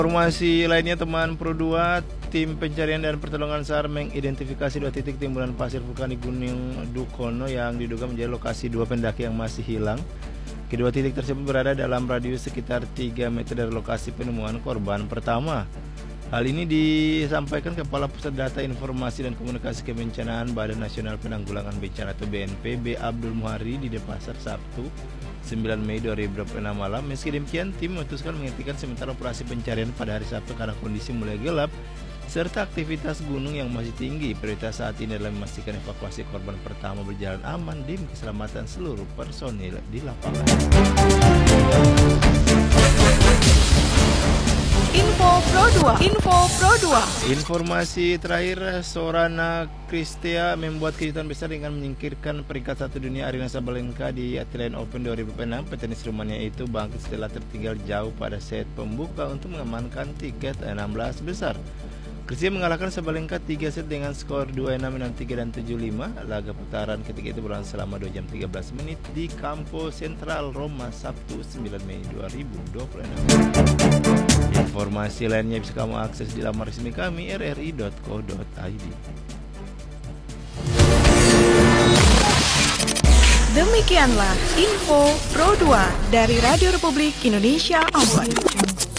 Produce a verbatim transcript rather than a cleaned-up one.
Informasi lainnya teman Pro dua, tim pencarian dan pertolongan SAR mengidentifikasi dua titik timbunan pasir vulkanik Gunung Dukono yang diduga menjadi lokasi dua pendaki yang masih hilang. Kedua titik tersebut berada dalam radius sekitar tiga meter dari lokasi penemuan korban pertama. Hal ini disampaikan Kepala Pusat Data Informasi dan Komunikasi Kebencanaan Badan Nasional Penanggulangan Bencana atau B N P B Abdul Muhari di Denpasar Sabtu sembilan Mei dua ribu dua puluh enam malam. Meski demikian, tim memutuskan menghentikan sementara operasi pencarian pada hari Sabtu karena kondisi mulai gelap serta aktivitas gunung yang masih tinggi. Prioritas saat ini adalah memastikan evakuasi korban pertama berjalan aman demi keselamatan seluruh personil di lapangan. Info Pro dua. Info Pro dua. Informasi terakhir, Sorana Cristea membuat kejutan besar dengan menyingkirkan peringkat satu dunia Aryna Sabalenka di Australian Open dua ribu enam. Petenis Rumania itu bangkit setelah tertinggal jauh pada set pembuka untuk mengamankan tiket enam belas besar. Cristea mengalahkan Sabalenka tiga set dengan skor dua enam, enam tiga, dan tujuh lima. Laga putaran ketiga itu berlangsung selama dua jam tiga belas menit di Campo Central Roma Sabtu sembilan Mei dua ribu dua puluh enam. Informasi lainnya bisa kamu akses di laman resmi kami r r i dot co dot i d. Demikianlah Info Pro dua dari Radio Republik Indonesia Ambon.